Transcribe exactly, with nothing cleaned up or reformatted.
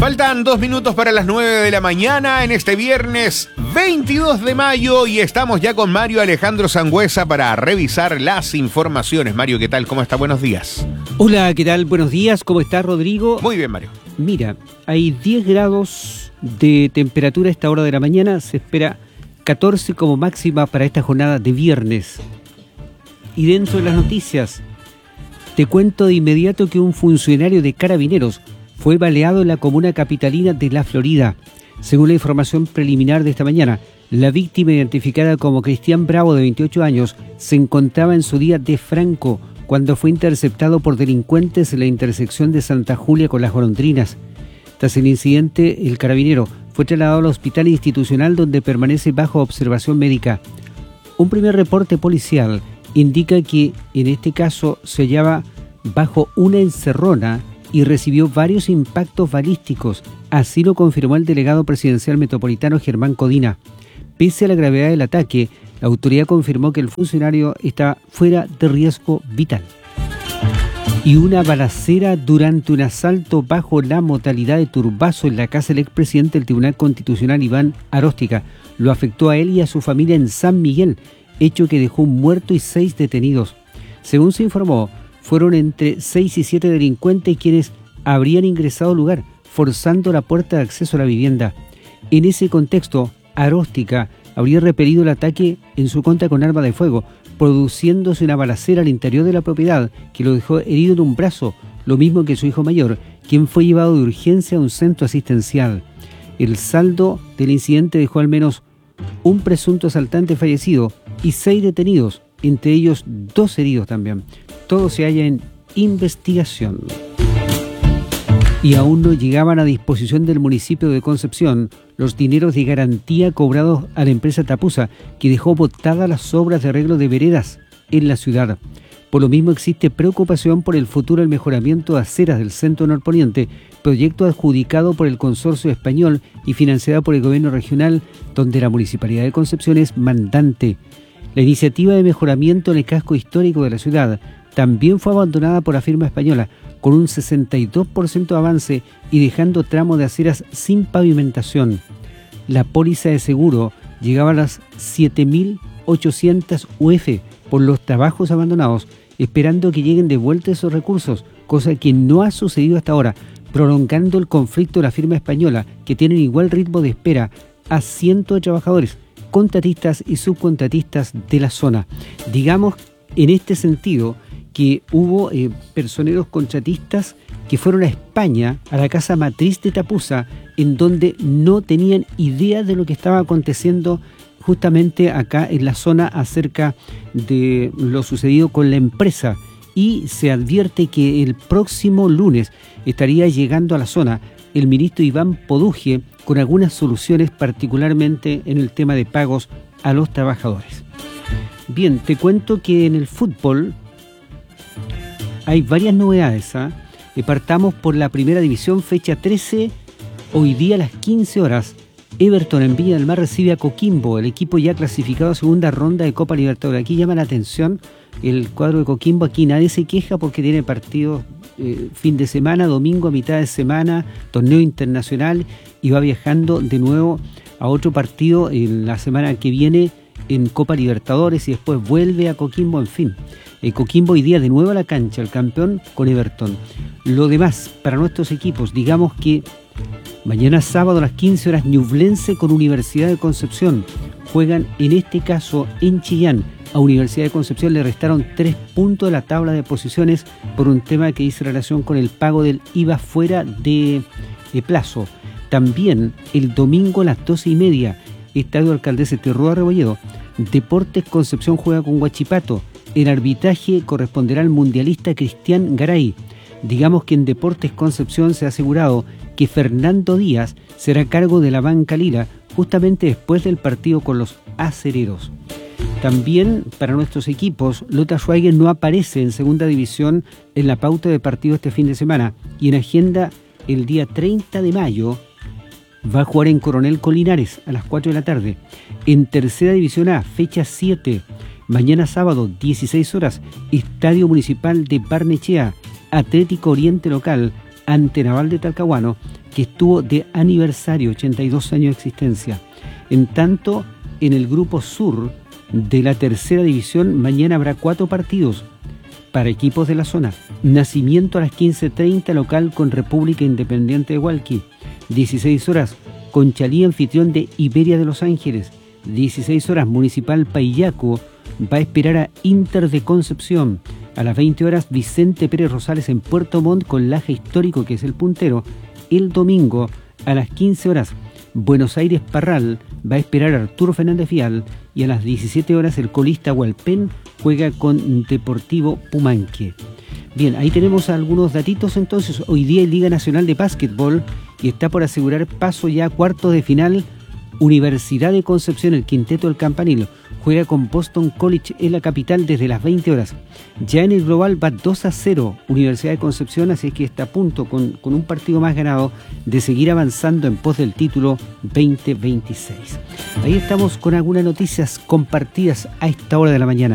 Faltan dos minutos para las nueve de la mañana en este viernes veintidós de mayo y estamos ya con Mario Alejandro Sangüesa para revisar las informaciones. Mario, ¿qué tal? ¿Cómo está? Buenos días. Hola, ¿qué tal? Buenos días. ¿Cómo está, Rodrigo? Muy bien, Mario. Mira, hay diez grados de temperatura a esta hora de la mañana. Se espera catorce como máxima para esta jornada de viernes. Y dentro de las noticias, te cuento de inmediato que un funcionario de Carabineros fue baleado en la comuna capitalina de La Florida. Según la información preliminar de esta mañana, la víctima, identificada como Cristian Bravo, de veintiocho años, se encontraba en su día de franco cuando fue interceptado por delincuentes en la intersección de Santa Julia con Las Golondrinas. Tras el incidente, el carabinero fue trasladado al hospital institucional donde permanece bajo observación médica. Un primer reporte policial indica que en este caso se hallaba bajo una encerrona y recibió varios impactos balísticos. Así lo confirmó el delegado presidencial metropolitano Germán Codina. Pese a la gravedad del ataque, la autoridad confirmó que el funcionario está fuera de riesgo vital. Y una balacera durante un asalto bajo la modalidad de turbazo en la casa del expresidente del Tribunal Constitucional, Iván Aróstica, lo afectó a él y a su familia en San Miguel, hecho que dejó un muerto y seis detenidos. Según se informó, fueron entre seis y siete delincuentes quienes habrían ingresado al lugar, forzando la puerta de acceso a la vivienda. En ese contexto, Aróstica habría repelido el ataque en su contra con arma de fuego, produciéndose una balacera al interior de la propiedad que lo dejó herido en un brazo, lo mismo que su hijo mayor, quien fue llevado de urgencia a un centro asistencial. El saldo del incidente dejó al menos un presunto asaltante fallecido y seis detenidos, entre ellos dos heridos también. Todo se halla en investigación. Y aún no llegaban a disposición del municipio de Concepción los dineros de garantía cobrados a la empresa Tapusa, que dejó botadas las obras de arreglo de veredas en la ciudad. Por lo mismo existe preocupación por el futuro del mejoramiento de aceras del centro norponiente, proyecto adjudicado por el consorcio español y financiado por el gobierno regional, donde la Municipalidad de Concepción es mandante. La iniciativa de mejoramiento en el casco histórico de la ciudad también fue abandonada por la firma española, con un sesenta y dos por ciento de avance y dejando tramos de aceras sin pavimentación. La póliza de seguro llegaba a las siete mil ochocientas U F por los trabajos abandonados, esperando que lleguen de vuelta esos recursos, cosa que no ha sucedido hasta ahora, prolongando el conflicto de la firma española, que tienen igual ritmo de espera a cientos de trabajadores, contratistas y subcontratistas de la zona. Digamos, en este sentido, que hubo eh, personeros contratistas que fueron a España, a la casa matriz de Tapusa, en donde no tenían idea de lo que estaba aconteciendo justamente acá en la zona acerca de lo sucedido con la empresa. Y se advierte que el próximo lunes estaría llegando a la zona el ministro Iván Poduje con algunas soluciones, particularmente en el tema de pagos a los trabajadores. Bien, te cuento que en el fútbol hay varias novedades, ¿eh? Y partamos por la primera división, fecha trece, hoy día a las quince horas. Everton en Viña del Mar recibe a Coquimbo, el equipo ya clasificado a segunda ronda de Copa Libertadores. Aquí llama la atención el cuadro de Coquimbo, aquí nadie se queja porque tiene partidos eh, fin de semana, domingo a mitad de semana, torneo internacional, y va viajando de nuevo a otro partido en la semana que viene en Copa Libertadores y después vuelve a Coquimbo, en fin. El Coquimbo hoy día de nuevo a la cancha, el campeón con Everton. Lo demás, para nuestros equipos, digamos que mañana sábado a las quince horas, Ñublense con Universidad de Concepción. Juegan en este caso en Chillán. A Universidad de Concepción le restaron tres puntos de la tabla de posiciones por un tema que dice relación con el pago del I V A fuera de, de plazo. También el domingo a las doce y media, Estadio Alcaldesa Terrúa Rebolledo, Deportes Concepción juega con Huachipato. El arbitraje corresponderá al mundialista Cristian Garay. Digamos que en Deportes Concepción se ha asegurado que Fernando Díaz será a cargo de la banca lila justamente después del partido con los acereros. También para nuestros equipos, Lota Schweiger no aparece en segunda división en la pauta de partido este fin de semana, y en agenda el día treinta de mayo va a jugar en Coronel Colinares a las cuatro de la tarde. En tercera división A, fecha siete, mañana sábado, dieciséis horas, Estadio Municipal de Barnechea, Atlético Oriente local ante Naval de Talcahuano, que estuvo de aniversario, ochenta y dos años de existencia. En tanto, en el grupo sur de la tercera división, mañana habrá cuatro partidos para equipos de la zona. Nacimiento a las quince treinta, local con República Independiente de Hualqui. dieciséis horas, Conchalí, anfitrión de Iberia de Los Ángeles. dieciséis horas, Municipal Paillaco va a esperar a Inter de Concepción. A las veinte horas, Vicente Pérez Rosales en Puerto Montt con Laja Histórico, que es el puntero. El domingo, a las quince horas, Buenos Aires Parral va a esperar a Arturo Fernández Vial, y a las diecisiete horas el colista Hualpén juega con Deportivo Pumanque. Bien, ahí tenemos algunos datitos entonces. Hoy día hay Liga Nacional de Básquetbol y está por asegurar paso ya a cuartos de final Universidad de Concepción, el quinteto del Campanil. Juega con Boston College en la capital desde las veinte horas. Ya en el global va dos a cero Universidad de Concepción, así que está a punto con, con un partido más ganado de seguir avanzando en pos del título veinte veintiséis. Ahí estamos con algunas noticias compartidas a esta hora de la mañana.